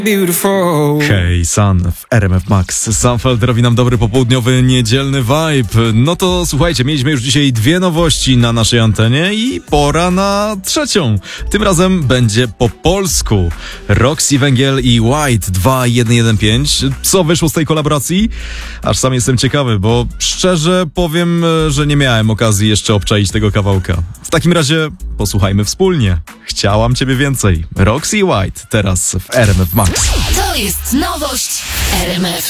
Beautiful. Hej, Sun w RMF Max. Sunfeld robi nam dobry popołudniowy, niedzielny vibe. No to słuchajcie, mieliśmy już dzisiaj dwie nowości na naszej antenie i pora na trzecią. Tym razem będzie po polsku. Roxy Węgiel i White 2115. Co wyszło z tej kolaboracji? Aż sam jestem ciekawy, bo szczerze powiem, że nie miałem okazji jeszcze obczaić tego kawałka. W takim razie posłuchajmy wspólnie. Chciałam ciebie więcej. Roxy i White teraz w RMF Max. To jest nowość RMF.